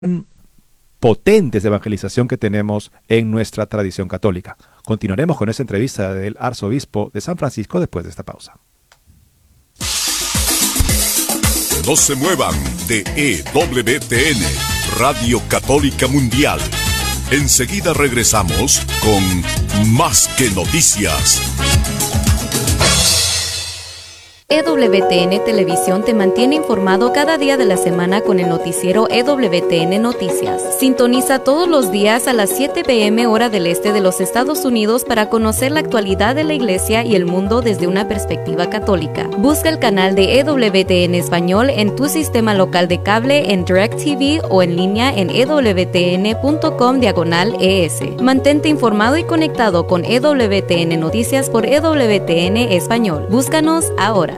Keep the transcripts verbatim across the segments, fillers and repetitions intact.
potentes de evangelización que tenemos en nuestra tradición católica. Continuaremos con esta entrevista del arzobispo de San Francisco después de esta pausa. No se muevan de E W T N, Radio Católica Mundial. Enseguida regresamos con Más que Noticias. E W T N Televisión te mantiene informado cada día de la semana con el noticiero E W T N Noticias. Sintoniza todos los días a las siete p m hora del este de los Estados Unidos para conocer la actualidad de la Iglesia y el mundo desde una perspectiva católica. Busca el canal de E W T N Español en tu sistema local de cable, en DirecTV o en línea en ewtn.com diagonal ES. Mantente informado y conectado con E W T N Noticias por E W T N Español. Búscanos ahora.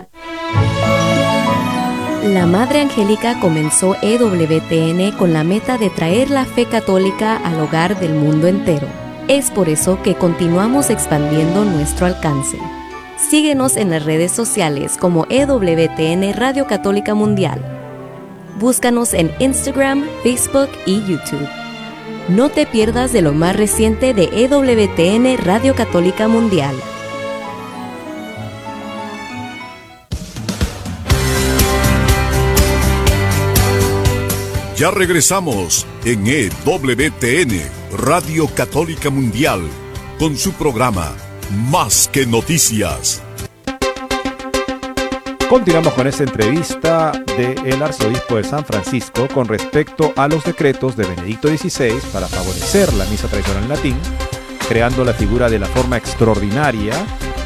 La Madre Angélica comenzó E W T N con la meta de traer la fe católica al hogar del mundo entero. Es por eso que continuamos expandiendo nuestro alcance. Síguenos en las redes sociales como E W T N Radio Católica Mundial. Búscanos en Instagram, Facebook y YouTube. No te pierdas de lo más reciente de E W T N Radio Católica Mundial. Ya regresamos en E W T N, Radio Católica Mundial, con su programa Más que Noticias. Continuamos con esta entrevista del arzobispo de San Francisco con respecto a los decretos de Benedicto dieciséis para favorecer la misa tradicional en latín, creando la figura de la forma extraordinaria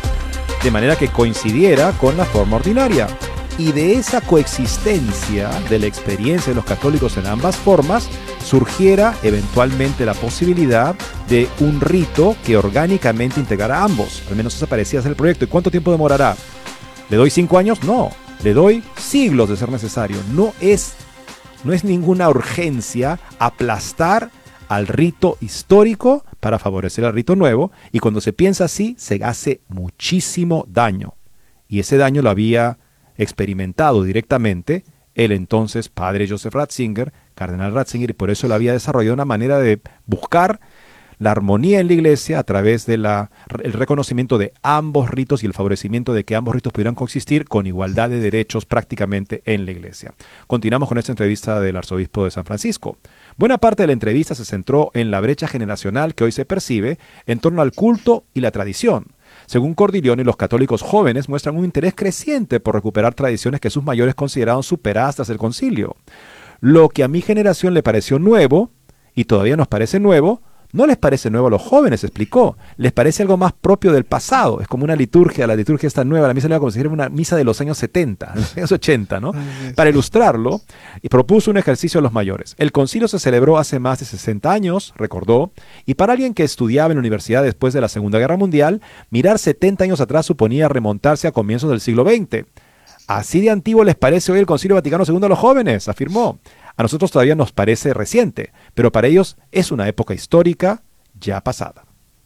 de manera que coincidiera con la forma ordinaria. Y de esa coexistencia de la experiencia de los católicos en ambas formas, surgiera eventualmente la posibilidad de un rito que orgánicamente integrara ambos. Al menos esa parecía ser el proyecto. ¿Y cuánto tiempo demorará? ¿Le doy cinco años? No. Le doy siglos de ser necesario. No es, no es ninguna urgencia aplastar al rito histórico para favorecer al rito nuevo. Y cuando se piensa así, se hace muchísimo daño. Y ese daño lo había experimentado directamente el entonces padre Joseph Ratzinger, cardenal Ratzinger, y por eso él había desarrollado una manera de buscar la armonía en la Iglesia a través del reconocimiento de ambos ritos y el favorecimiento de que ambos ritos pudieran coexistir con igualdad de derechos prácticamente en la Iglesia. Continuamos con esta entrevista del arzobispo de San Francisco. Buena parte de la entrevista se centró en la brecha generacional que hoy se percibe en torno al culto y la tradición. Según Cordileone, los católicos jóvenes muestran un interés creciente por recuperar tradiciones que sus mayores consideraron superadas tras el concilio. Lo que a mi generación le pareció nuevo, y todavía nos parece nuevo, no les parece nuevo a los jóvenes, explicó. Les parece algo más propio del pasado. Es como una liturgia, la liturgia está nueva, la misa nueva como si fuera una misa de los años setenta, de los años ochenta, ¿no? Para ilustrarlo, y propuso un ejercicio a los mayores. El concilio se celebró hace más de sesenta años, recordó, y para alguien que estudiaba en la universidad después de la Segunda Guerra Mundial, mirar setenta años atrás suponía remontarse a comienzos del siglo veinte. Así de antiguo les parece hoy el Concilio Vaticano segundo a los jóvenes, afirmó. A nosotros todavía nos parece reciente, pero para ellos es una época histórica ya pasada.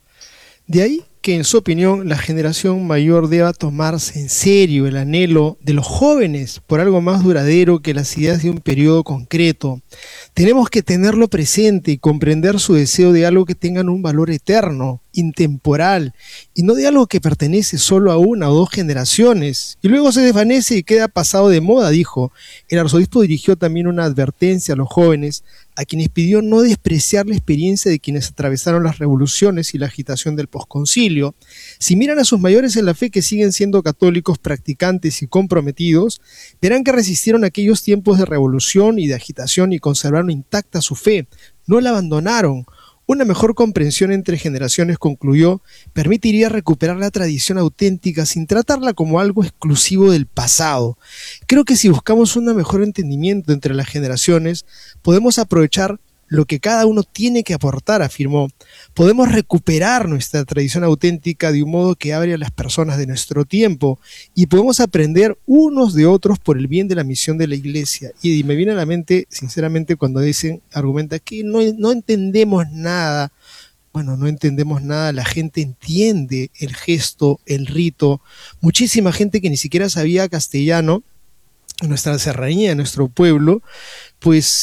De ahí que, en su opinión, la generación mayor deba tomarse en serio el anhelo de los jóvenes por algo más duradero que las ideas de un periodo concreto. Tenemos que tenerlo presente y comprender su deseo de algo que tenga un valor eterno, intemporal, y no de algo que pertenece solo a una o dos generaciones, y luego se desvanece y queda pasado de moda, dijo. El arzobispo dirigió también una advertencia a los jóvenes, a quienes pidió no despreciar la experiencia de quienes atravesaron las revoluciones y la agitación del posconcilio. Si miran a sus mayores en la fe que siguen siendo católicos practicantes y comprometidos, verán que resistieron aquellos tiempos de revolución y de agitación y conservaron intacta su fe, no la abandonaron. Una mejor comprensión entre generaciones, concluyó, permitiría recuperar la tradición auténtica sin tratarla como algo exclusivo del pasado. Creo que si buscamos un mejor entendimiento entre las generaciones, podemos aprovechar lo que cada uno tiene que aportar, afirmó. Podemos recuperar nuestra tradición auténtica de un modo que abre a las personas de nuestro tiempo y podemos aprender unos de otros por el bien de la misión de la Iglesia. Y me viene a la mente, sinceramente, cuando dicen, argumenta que no, no entendemos nada. Bueno, no entendemos nada, la gente entiende el gesto, el rito. Muchísima gente que ni siquiera sabía castellano, nuestra serranía, nuestro pueblo, pues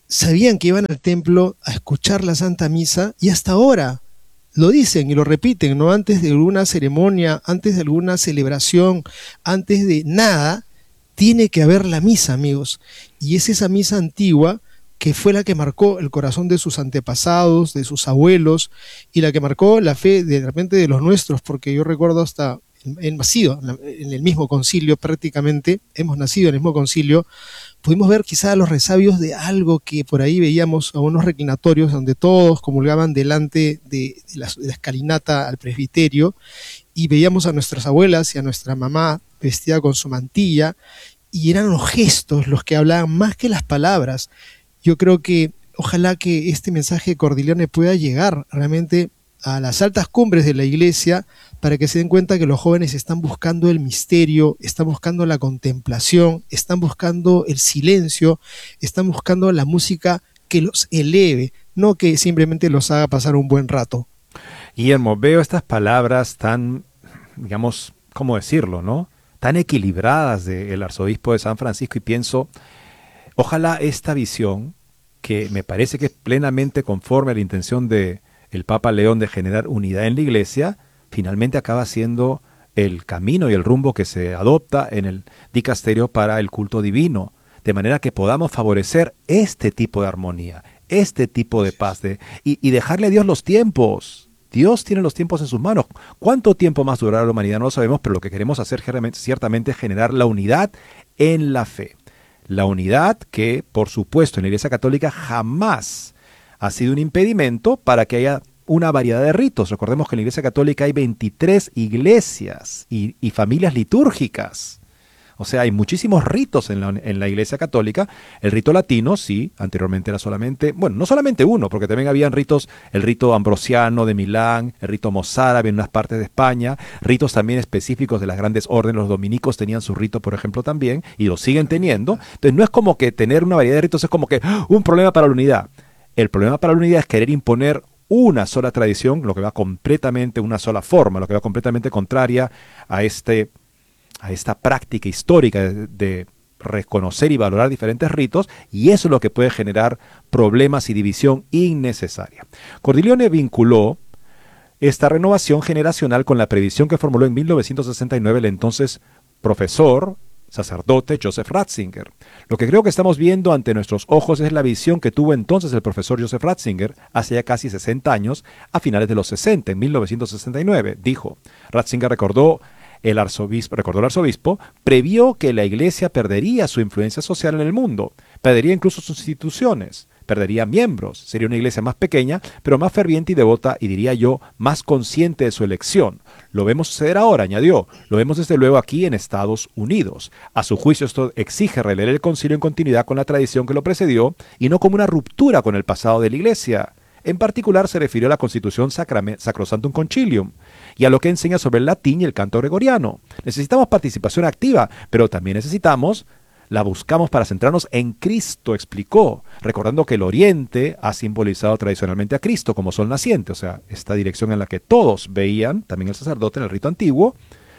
sabían que iban al templo a escuchar la Santa Misa y hasta ahora lo dicen y lo repiten, ¿no? Antes de alguna ceremonia, antes de alguna celebración, antes de nada, tiene que haber la misa, amigos. Y es esa misa antigua que fue la que marcó el corazón de sus antepasados, de sus abuelos, y la que marcó la fe de repente de los nuestros, porque yo recuerdo hasta, hemos nacido en el mismo concilio prácticamente, hemos nacido en el mismo concilio, pudimos ver quizá los resabios de algo que por ahí veíamos a unos reclinatorios donde todos comulgaban delante de, de, la, de la escalinata al presbiterio, y veíamos a nuestras abuelas y a nuestra mamá vestida con su mantilla, y eran los gestos los que hablaban más que las palabras. Yo creo que ojalá que este mensaje de Cordileone pueda llegar realmente a las altas cumbres de la iglesia para que se den cuenta que los jóvenes están buscando el misterio, están buscando la contemplación, están buscando el silencio, están buscando la música que los eleve, no que simplemente los haga pasar un buen rato. Guillermo, veo estas palabras tan, digamos, ¿cómo decirlo, no? Tan equilibradas del arzobispo de San Francisco y pienso, ojalá esta visión, que me parece que es plenamente conforme a la intención de el Papa León de generar unidad en la Iglesia, finalmente acaba siendo el camino y el rumbo que se adopta en el dicasterio para el culto divino, de manera que podamos favorecer este tipo de armonía, este tipo de paz, de, y, y dejarle a Dios los tiempos. Dios tiene los tiempos en sus manos. ¿Cuánto tiempo más durará la humanidad? No lo sabemos, pero lo que queremos hacer ciertamente es generar la unidad en la fe. La unidad que, por supuesto, en la Iglesia Católica jamás ha sido un impedimento para que haya una variedad de ritos. Recordemos que en la Iglesia Católica hay veintitrés iglesias y, y familias litúrgicas. O sea, hay muchísimos ritos en la, en la Iglesia Católica. El rito latino, sí, anteriormente era solamente, bueno, no solamente uno, porque también habían ritos, el rito ambrosiano de Milán, el rito mozárabe en unas partes de España, ritos también específicos de las grandes órdenes. Los dominicos tenían su rito, por ejemplo, también, y lo siguen teniendo. Entonces no es como que tener una variedad de ritos es como que ¡oh!, un problema para la unidad. El problema para la unidad es querer imponer una sola tradición, lo que va completamente, una sola forma, lo que va completamente contraria a este... a esta práctica histórica de, de reconocer y valorar diferentes ritos, y eso es lo que puede generar problemas y división innecesaria. Cordileone vinculó esta renovación generacional con la previsión que formuló en mil novecientos sesenta y nueve el entonces profesor, sacerdote Joseph Ratzinger. Lo que creo que estamos viendo ante nuestros ojos es la visión que tuvo entonces el profesor Joseph Ratzinger hace ya casi sesenta años, a finales de los sesenta, en mil novecientos sesenta y nueve. Dijo, Ratzinger recordó El arzobispo, recordó el arzobispo, previó que la Iglesia perdería su influencia social en el mundo, perdería incluso sus instituciones, perdería miembros, sería una iglesia más pequeña, pero más ferviente y devota, y diría yo, más consciente de su elección. Lo vemos suceder ahora, añadió, lo vemos desde luego aquí en Estados Unidos. A su juicio esto exige releer el concilio en continuidad con la tradición que lo precedió, y no como una ruptura con el pasado de la Iglesia. En particular se refirió a la Constitución Sacrosanctum Concilium y a lo que enseña sobre el latín y el canto gregoriano. Necesitamos participación activa, pero también necesitamos, la buscamos para centrarnos en Cristo, explicó, recordando que el Oriente ha simbolizado tradicionalmente a Cristo como sol naciente, o sea, esta dirección en la que todos veían, también el sacerdote en el rito antiguo,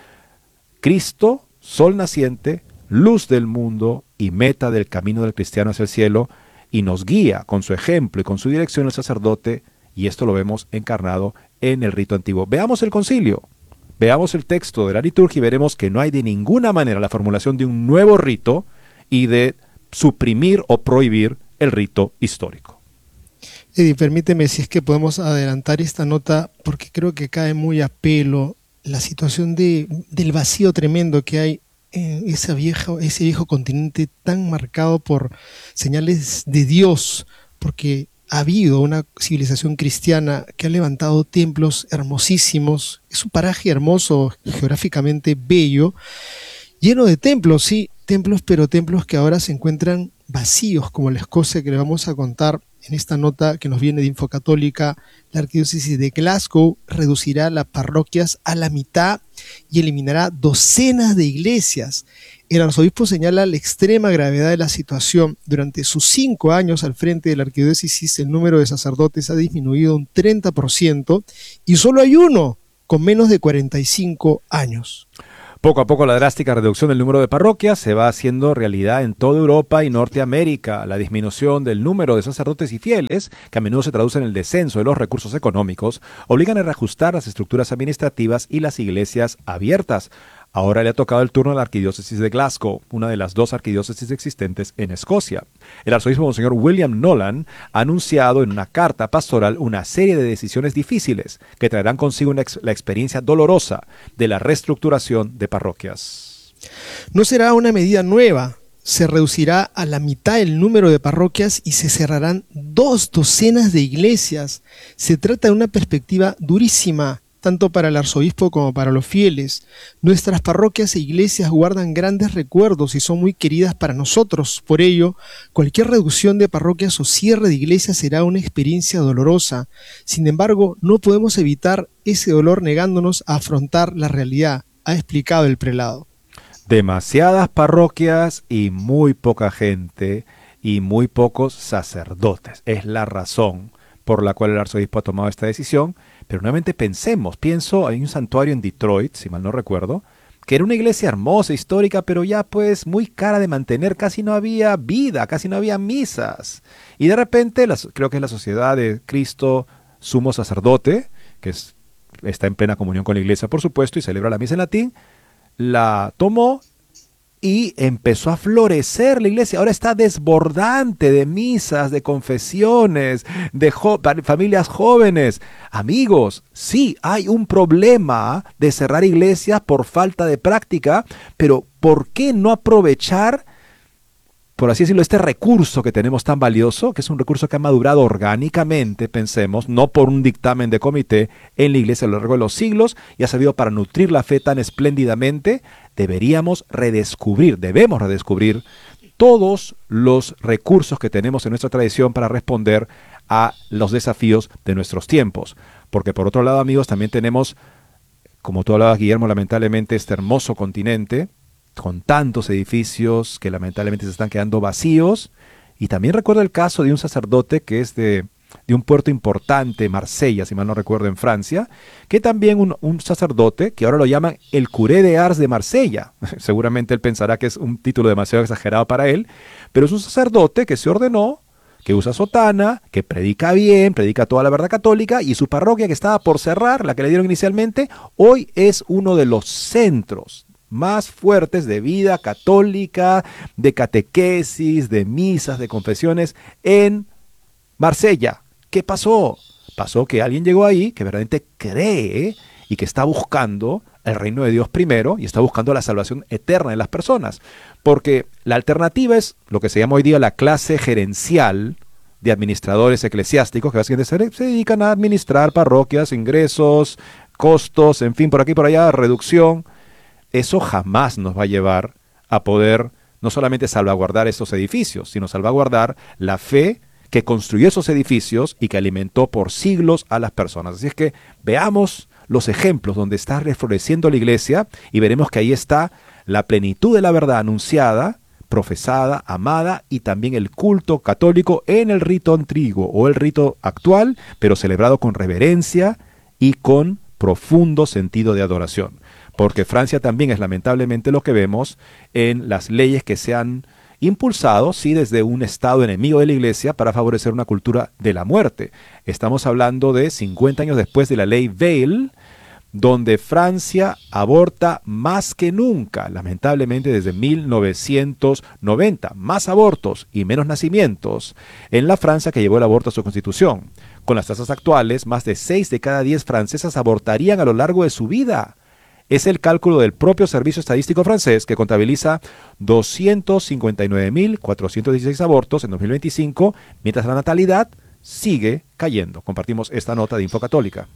Cristo, sol naciente, luz del mundo y meta del camino del cristiano hacia el cielo, y nos guía con su ejemplo y con su dirección el sacerdote, y esto lo vemos encarnado en el rito antiguo. Veamos el concilio, veamos el texto de la liturgia y veremos que no hay de ninguna manera la formulación de un nuevo rito y de suprimir o prohibir el rito histórico. Eddie, permíteme si es que podemos adelantar esta nota, porque creo que cae muy a pelo la situación de, del vacío tremendo que hay en ese viejo, ese viejo continente tan marcado por señales de Dios, porque ha habido una civilización cristiana que ha levantado templos hermosísimos. Es un paraje hermoso, geográficamente bello, lleno de templos, sí, templos, pero templos que ahora se encuentran vacíos, como la Escocia, que le vamos a contar en esta nota que nos viene de Infocatólica. La arquidiócesis de Glasgow reducirá las parroquias a la mitad y eliminará docenas de iglesias. El arzobispo señala la extrema gravedad de la situación. Durante sus cinco años al frente de la arquidiócesis, el número de sacerdotes ha disminuido un treinta por ciento y solo hay uno con menos de cuarenta y cinco años. Poco a poco la drástica reducción del número de parroquias se va haciendo realidad en toda Europa y Norteamérica. La disminución del número de sacerdotes y fieles, que a menudo se traduce en el descenso de los recursos económicos, obligan a reajustar las estructuras administrativas y las iglesias abiertas. Ahora le ha tocado el turno a la arquidiócesis de Glasgow, una de las dos arquidiócesis existentes en Escocia. El arzobispo Monseñor William Nolan ha anunciado en una carta pastoral una serie de decisiones difíciles que traerán consigo una ex- la experiencia dolorosa de la reestructuración de parroquias. No será una medida nueva. Se reducirá a la mitad el número de parroquias y se cerrarán dos docenas de iglesias. Se trata de una perspectiva durísima, tanto para el arzobispo como para los fieles. Nuestras parroquias e iglesias guardan grandes recuerdos y son muy queridas para nosotros. Por ello, cualquier reducción de parroquias o cierre de iglesias será una experiencia dolorosa. Sin embargo, no podemos evitar ese dolor negándonos a afrontar la realidad, ha explicado el prelado. Demasiadas parroquias y muy poca gente y muy pocos sacerdotes. Es la razón por la cual el arzobispo ha tomado esta decisión. Pero nuevamente pensemos, pienso, hay un santuario en Detroit, si mal no recuerdo, que era una iglesia hermosa, histórica, pero ya pues muy cara de mantener, casi no había vida, casi no había misas. Y de repente, las, creo que es la Sociedad de Cristo Sumo Sacerdote, que es, está en plena comunión con la iglesia, por supuesto, y celebra la misa en latín, la tomó y empezó a florecer la iglesia. Ahora está desbordante de misas, de confesiones, de jo- familias jóvenes. Amigos, sí, hay un problema de cerrar iglesias por falta de práctica, pero ¿por qué no aprovechar, por así decirlo, este recurso que tenemos tan valioso, que es un recurso que ha madurado orgánicamente, pensemos, no por un dictamen de comité, en la iglesia a lo largo de los siglos, y ha servido para nutrir la fe tan espléndidamente? Deberíamos redescubrir, debemos redescubrir todos los recursos que tenemos en nuestra tradición para responder a los desafíos de nuestros tiempos. Porque por otro lado, amigos, también tenemos, como tú hablabas, Guillermo, lamentablemente este hermoso continente, con tantos edificios que lamentablemente se están quedando vacíos. Y también recuerdo el caso de un sacerdote que es de, de un puerto importante, Marsella, si mal no recuerdo, en Francia, que también un, un sacerdote, que ahora lo llaman el curé de Ars de Marsella. Seguramente él pensará que es un título demasiado exagerado para él, pero es un sacerdote que se ordenó, que usa sotana, que predica bien, predica toda la verdad católica, y su parroquia, que estaba por cerrar, la que le dieron inicialmente, hoy es uno de los centros más fuertes de vida católica, de catequesis, de misas, de confesiones en Marsella. ¿Qué pasó? Pasó que alguien llegó ahí que verdaderamente cree y que está buscando el reino de Dios primero y está buscando la salvación eterna de las personas. Porque la alternativa es lo que se llama hoy día la clase gerencial de administradores eclesiásticos, que básicamente se dedican a administrar parroquias, ingresos, costos, en fin, por aquí por allá, reducción. Eso jamás nos va a llevar a poder no solamente salvaguardar estos edificios, sino salvaguardar la fe que construyó esos edificios y que alimentó por siglos a las personas. Así es que veamos los ejemplos donde está refloreciendo la iglesia y veremos que ahí está la plenitud de la verdad anunciada, profesada, amada, y también el culto católico en el rito antiguo o el rito actual, pero celebrado con reverencia y con profundo sentido de adoración. Porque Francia también es lamentablemente lo que vemos en las leyes que se han impulsado, sí, desde un Estado enemigo de la Iglesia para favorecer una cultura de la muerte. Estamos hablando de cincuenta años después de la ley Veil, donde Francia aborta más que nunca, lamentablemente desde mil novecientos noventa, más abortos y menos nacimientos en la Francia que llevó el aborto a su constitución. Con las tasas actuales, más de seis de cada diez francesas abortarían a lo largo de su vida. Es el cálculo del propio Servicio Estadístico francés, que contabiliza doscientos cincuenta y nueve mil cuatrocientos dieciséis abortos en dos mil veinticinco, mientras la natalidad sigue cayendo. Compartimos esta nota de Infocatólica.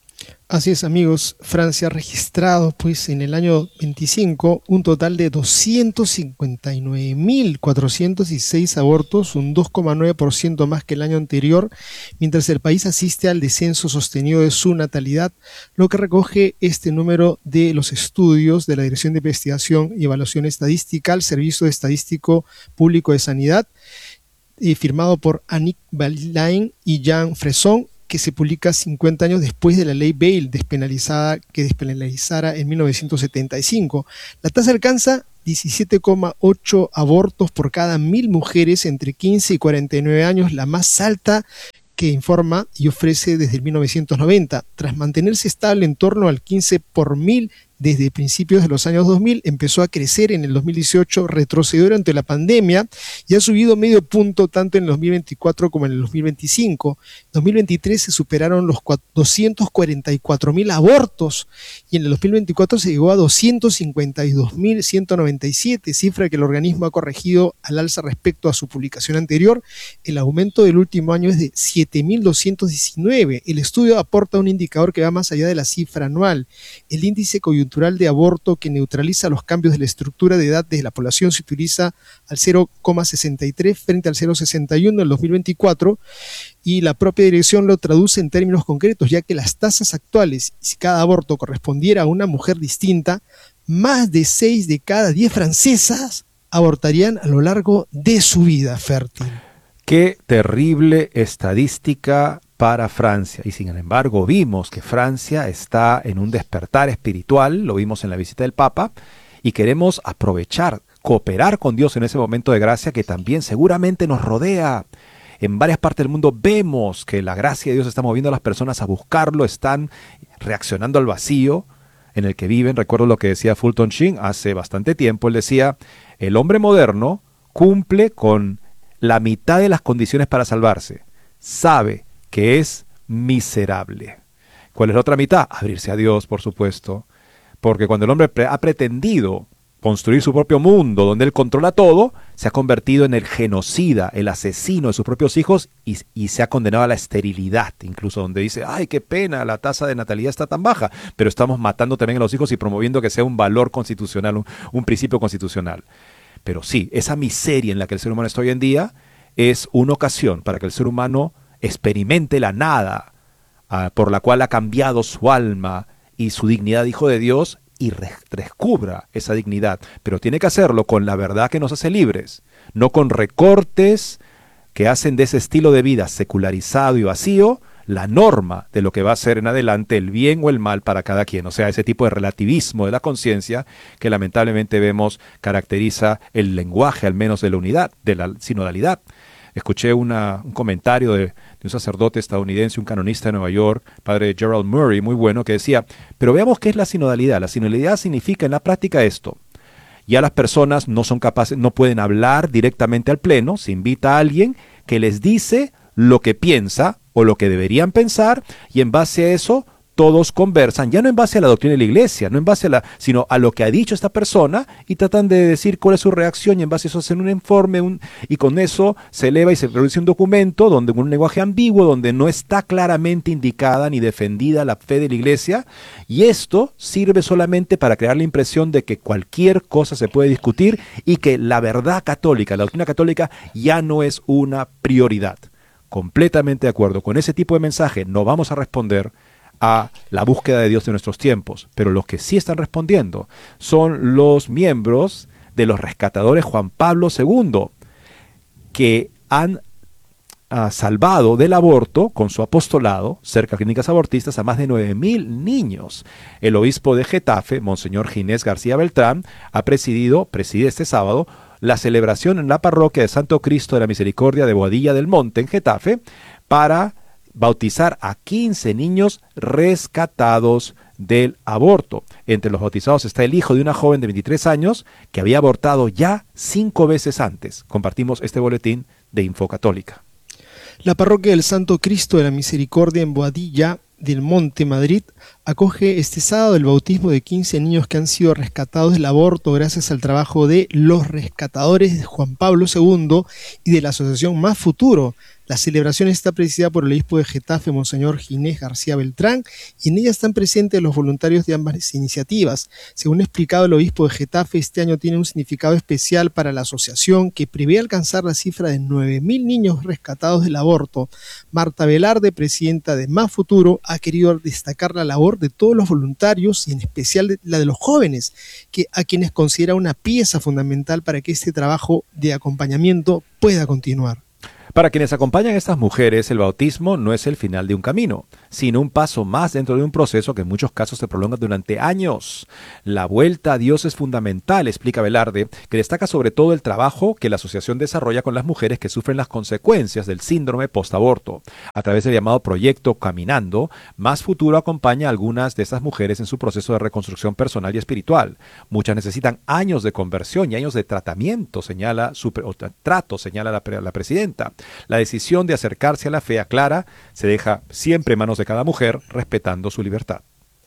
Así es, amigos. Francia ha registrado pues en el año veinticinco un total de doscientos cincuenta y nueve mil cuatrocientos dieciséis abortos, un dos coma nueve por ciento más que el año anterior, mientras el país asiste al descenso sostenido de su natalidad, lo que recoge este número de los estudios de la Dirección de Investigación y Evaluación Estadística al Servicio Estadístico Público de Sanidad, y firmado por Annick Balilain y Jean Fresson, que se publica cincuenta años después de la ley Bail despenalizada, que despenalizara en mil novecientos setenta y cinco. La tasa alcanza diecisiete coma ocho abortos por cada mil mujeres entre quince y cuarenta y nueve años, la más alta que informa y ofrece desde mil novecientos noventa. Tras mantenerse estable en torno al quince por mil desde principios de los años dos mil, empezó a crecer en el dos mil dieciocho, retrocedió durante la pandemia y ha subido medio punto tanto en el dos mil veinticuatro como en el dos mil veinticinco. En dos mil veintitrés se superaron los doscientos cuarenta y cuatro mil abortos y en el dos mil veinticuatro se llegó a doscientos cincuenta y dos mil ciento noventa y siete, cifra que el organismo ha corregido al alza respecto a su publicación anterior. El aumento del último año es de siete mil doscientos diecinueve. El estudio aporta un indicador que va más allá de la cifra anual. El índice coyuntural de aborto, que neutraliza los cambios de la estructura de edad de la población, se utiliza al cero coma sesenta y tres frente al cero coma sesenta y uno en el dos mil veinticuatro, y la propia dirección lo traduce en términos concretos, ya que las tasas actuales, si cada aborto correspondiera a una mujer distinta, más de seis de cada diez francesas abortarían a lo largo de su vida fértil. Qué terrible estadística para Francia. Y sin embargo vimos que Francia está en un despertar espiritual, lo vimos en la visita del Papa, y queremos aprovechar, cooperar con Dios en ese momento de gracia que también seguramente nos rodea. En varias partes del mundo vemos que la gracia de Dios está moviendo a las personas a buscarlo, están reaccionando al vacío en el que viven. Recuerdo lo que decía Fulton Sheen hace bastante tiempo. Él decía, el hombre moderno cumple con la mitad de las condiciones para salvarse. Sabe que es miserable. ¿Cuál es la otra mitad? Abrirse a Dios, por supuesto. Porque cuando el hombre pre- ha pretendido construir su propio mundo, donde él controla todo, se ha convertido en el genocida, el asesino de sus propios hijos y, y se ha condenado a la esterilidad, incluso donde dice, ay, qué pena, la tasa de natalidad está tan baja, pero estamos matando también a los hijos y promoviendo que sea un valor constitucional, un, un principio constitucional. Pero sí, esa miseria en la que el ser humano está hoy en día es una ocasión para que el ser humano experimente la nada uh, por la cual ha cambiado su alma y su dignidad de hijo de Dios y re- descubra esa dignidad. Pero tiene que hacerlo con la verdad que nos hace libres, no con recortes que hacen de ese estilo de vida secularizado y vacío la norma de lo que va a ser en adelante el bien o el mal para cada quien. O sea, ese tipo de relativismo de la conciencia que lamentablemente vemos caracteriza el lenguaje, al menos de la unidad, de la sinodalidad. Escuché una, un comentario de, de un sacerdote estadounidense, un canonista de Nueva York, padre Gerald Murray, muy bueno, que decía, pero veamos qué es la sinodalidad. La sinodalidad significa en la práctica esto. Ya las personas no son capaces, no pueden hablar directamente al pleno, se invita a alguien que les dice lo que piensa o lo que deberían pensar, y en base a eso todos conversan, ya no en base a la doctrina de la iglesia, no en base a la, sino a lo que ha dicho esta persona, y tratan de decir cuál es su reacción, y en base a eso hacen un informe, un, y con eso se eleva y se produce un documento donde con un lenguaje ambiguo, donde no está claramente indicada ni defendida la fe de la iglesia, y esto sirve solamente para crear la impresión de que cualquier cosa se puede discutir y que la verdad católica, la doctrina católica ya no es una prioridad. Completamente de acuerdo con ese tipo de mensaje. No vamos a responder a la búsqueda de Dios de nuestros tiempos, pero los que sí están respondiendo son los miembros de los rescatadores Juan Pablo segundo, que han uh, salvado del aborto con su apostolado, cerca de clínicas abortistas, a más de nueve mil niños. El obispo de Getafe, Monseñor Ginés García Beltrán, ha presidido, preside este sábado, la celebración en la parroquia de Santo Cristo de la Misericordia de Boadilla del Monte, en Getafe, para bautizar a quince niños rescatados del aborto. Entre los bautizados está el hijo de una joven de veintitrés años que había abortado ya cinco veces antes. Compartimos este boletín de Infocatólica. La parroquia del Santo Cristo de la Misericordia en Boadilla del Monte, Madrid, acoge este sábado el bautismo de quince niños que han sido rescatados del aborto gracias al trabajo de los rescatadores de Juan Pablo segundo y de la asociación Más Futuro. La celebración está presidida por el obispo de Getafe, Monseñor Ginés García Beltrán, y en ella están presentes los voluntarios de ambas iniciativas. Según ha explicado el obispo de Getafe, este año tiene un significado especial para la asociación que prevé alcanzar la cifra de nueve mil niños rescatados del aborto. Marta Velarde, presidenta de Más Futuro, ha querido destacar la labor de todos los voluntarios y en especial la de los jóvenes, que, a quienes considera una pieza fundamental para que este trabajo de acompañamiento pueda continuar. Para quienes acompañan a estas mujeres, el bautismo no es el final de un camino, sino un paso más dentro de un proceso que en muchos casos se prolonga durante años. La vuelta a Dios es fundamental, explica Velarde, que destaca sobre todo el trabajo que la asociación desarrolla con las mujeres que sufren las consecuencias del síndrome postaborto. A través del llamado proyecto Caminando, Más Futuro acompaña a algunas de estas mujeres en su proceso de reconstrucción personal y espiritual. Muchas necesitan años de conversión y años de tratamiento, señala su, o trato, señala la, la presidenta. La decisión de acercarse a la fe, aclara, se deja siempre en manos de cada mujer, respetando su libertad.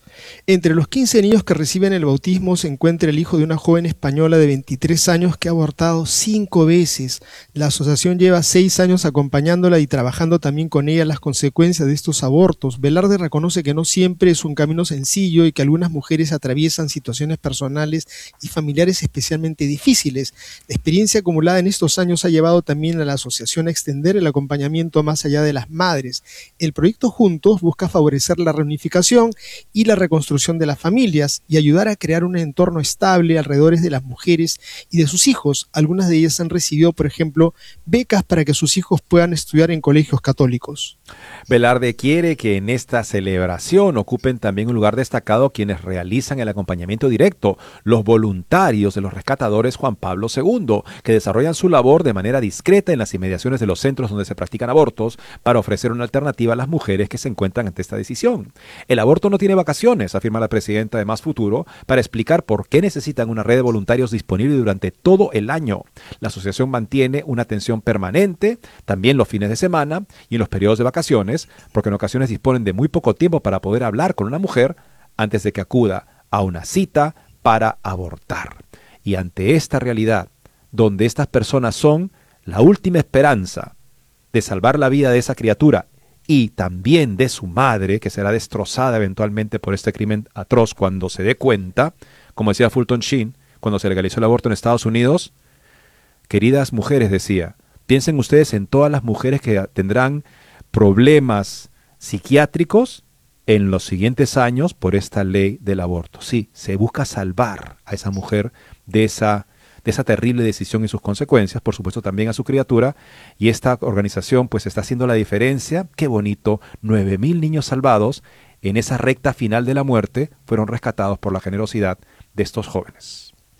Entre los quince niños que reciben el bautismo se encuentra el hijo de una joven española de veintitrés años que ha abortado cinco veces. La asociación lleva seis años acompañándola y trabajando también con ella las consecuencias de estos abortos. Velarde reconoce que no siempre es un camino sencillo y que algunas mujeres atraviesan situaciones personales y familiares especialmente difíciles. La experiencia acumulada en estos años ha llevado también a la asociación a extender el acompañamiento más allá de las madres. El proyecto Juntos busca favorecer la reunificación y la reconstrucción de las familias y ayudar a crear un entorno estable alrededor de las mujeres y de sus hijos. Algunas de ellas han recibido, por ejemplo, becas para que sus hijos puedan estudiar en colegios católicos. Velarde quiere que en esta celebración ocupen también un lugar destacado quienes realizan el acompañamiento directo, los voluntarios de los rescatadores Juan Pablo segundo, que desarrollan su labor de manera discreta en las inmediaciones de los centros donde se practican abortos para ofrecer una alternativa a las mujeres que se encuentran ante esta decisión. El aborto no tiene vacaciones, afirma la presidenta de Más Futuro, para explicar por qué necesitan una red de voluntarios disponible durante todo el año. La asociación mantiene una atención permanente, también los fines de semana y en los periodos de vacaciones, porque en ocasiones disponen de muy poco tiempo para poder hablar con una mujer antes de que acuda a una cita para abortar. Y ante esta realidad, donde estas personas son la última esperanza de salvar la vida de esa criatura y también de su madre, que será destrozada eventualmente por este crimen atroz cuando se dé cuenta, como decía Fulton Sheen, cuando se legalizó el aborto en Estados Unidos. Queridas mujeres, decía, piensen ustedes en todas las mujeres que tendrán problemas psiquiátricos en los siguientes años por esta ley del aborto. Sí, se busca salvar a esa mujer de esa de esa terrible decisión y sus consecuencias, por supuesto también a su criatura, y esta organización pues está haciendo la diferencia. Qué bonito, nueve mil niños salvados en esa recta final de la muerte fueron rescatados por la generosidad de estos jóvenes.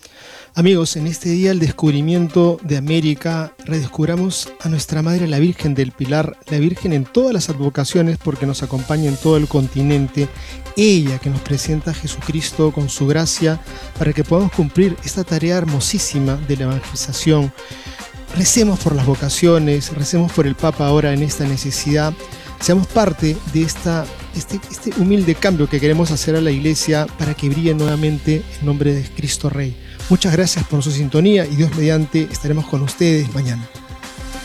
Amigos, en este día del descubrimiento de América, redescubramos a nuestra Madre la Virgen del Pilar, la Virgen en todas las advocaciones porque nos acompaña en todo el continente, ella que nos presenta a Jesucristo con su gracia para que podamos cumplir esta tarea hermosísima de la evangelización. Recemos por las vocaciones, recemos por el Papa ahora en esta necesidad, seamos parte de esta, este, este humilde cambio que queremos hacer a la Iglesia para que brille nuevamente el nombre de Cristo Rey. Muchas gracias por su sintonía y Dios mediante estaremos con ustedes mañana.